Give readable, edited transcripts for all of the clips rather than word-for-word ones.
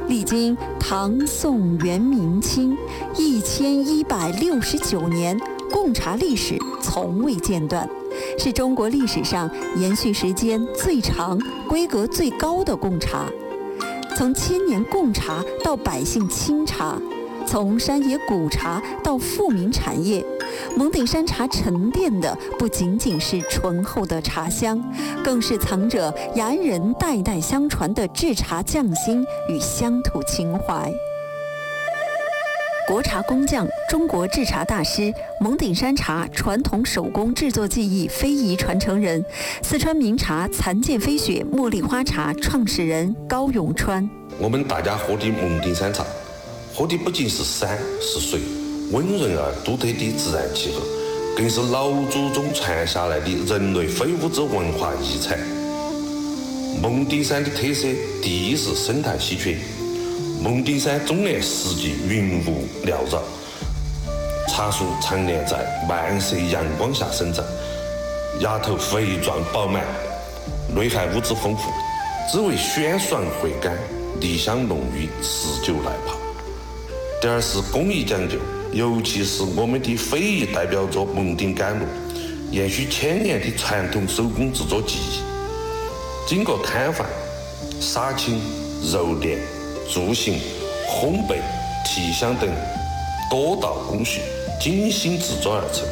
历经唐、宋、元、明、清1169年，贡茶历史从未间断，是中国历史上延续时间最长、规格最高的贡茶。从千年贡茶到百姓清茶，从山野古茶到富民产业，蒙顶山茶沉淀的不仅仅是醇厚的茶香，更是藏着雅安人代代相传的制茶匠心与乡土情怀。国茶工匠、中国制茶大师、蒙顶山茶传统手工制作技艺非遗传承人，四川名茶残剑飞雪茉莉花茶创始人高永川。 我们大家喝的蒙顶山茶，喝的不仅是山是水，温润而独特的自然气候，更是老祖宗传下来的人类非物质文化遗产。蒙顶山的特色，第一是生态稀缺，蒙顶山终年四季云雾缭绕，茶树常年在漫射阳光下生长，芽头肥壮饱满，内含物质丰富，滋味鲜爽回甘，梨香浓郁，持久耐泡。第二是工艺讲究，尤其是我们的非遗代表作蒙顶甘露，延续千年的传统手工制作技艺，经过摊贩、杀青、揉捻、铸型、烘焙、提香等多道工序，精心制作而成。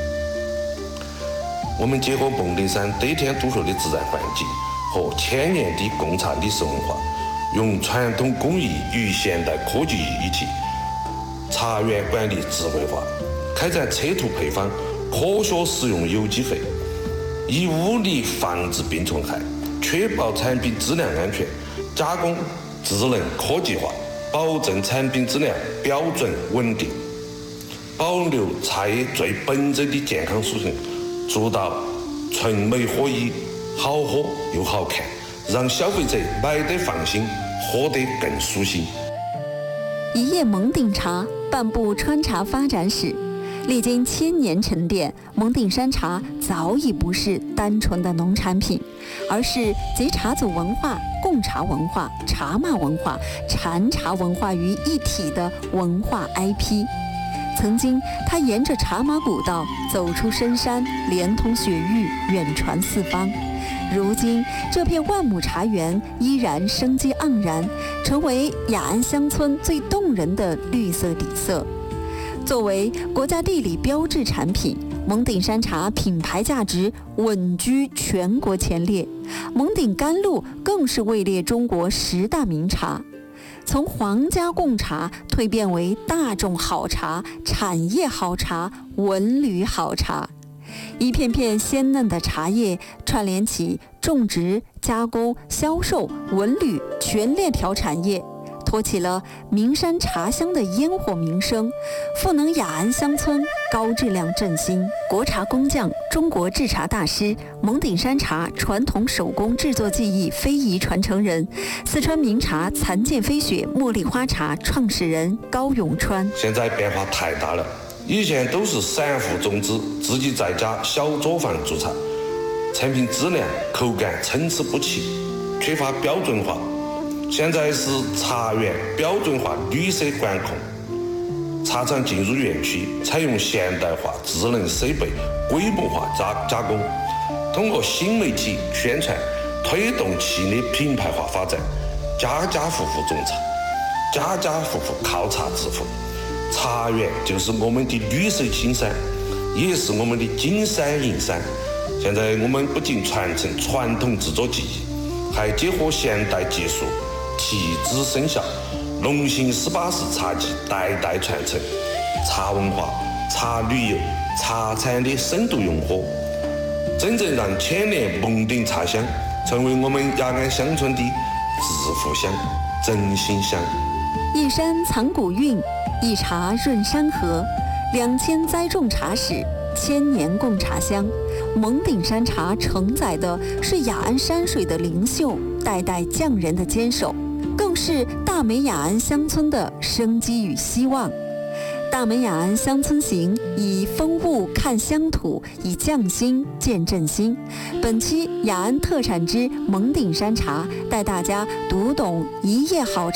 我们结合蒙顶山得天独厚的自然环境和千年的贡茶历史文化，用传统工艺与现代科技一体，茶园管理智慧化，开展测土配方，科学使用有机肥，以物理防治病虫害，确保产品质量安全，加工智能科技化，保证产品质量标准稳定，保留茶叶最本真的健康属性，做到纯美合一，好喝又好看，让消费者买得放心，喝得更舒心。 一叶蒙顶茶，半部川茶发展史。历经千年沉淀，蒙顶山茶早已不是单纯的农产品，而是集茶祖文化、贡茶文化、茶马文化、禅茶文化于一体的文化 IP。曾经，它沿着茶马古道走出深山，连通雪域，远传四方。如今，这片万亩茶园依然生机盎然，成为雅安乡村最动人的绿色底色。作为国家地理标志产品，蒙顶山茶品牌价值稳居全国前列。蒙顶甘露更是位列中国10大名茶。从皇家贡茶蜕变为大众好茶、产业好茶、文旅好茶。一片片鲜嫩的茶叶串联起种植、加工、销售、文旅全链条产业，托起了名山茶香的烟火名声，赋能雅安乡村高质量振兴。国茶工匠、中国制茶大师、蒙顶山茶传统手工制作技艺非遗传承人，四川名茶残剑飞雪茉莉花茶创始人高永川。 现在变化太大了，以前都是散户种植，自己在家小作坊做茶，产品质量、口感参差不齐，缺乏标准化。现在是茶园标准化绿色管控，茶厂进入园区，采用现代化智能设备规模化加工，通过新媒体宣传推动企业品牌化发展，家家户户种茶，家家户户靠茶致富。茶园就是我们的绿色青山，也是我们的金山银山。现在我们不仅传承传统制作技艺，还结合现代技术，提质升效，龙兴18式茶技代代传承，茶文化、茶旅游、茶产的深度融合，真正让千年蒙顶茶香成为我们雅安乡村的致富乡、振兴乡。 一山藏古韵，一茶润山河，2000栽种茶史，1000年贡茶香。蒙顶山茶承载的是雅安山水的灵秀，代代匠人的坚守，更是大美雅安乡村的生机与希望。大美雅安乡村行，以风物看乡土，以匠心见振兴。本期雅安特产之蒙顶山茶，带大家读懂一叶好茶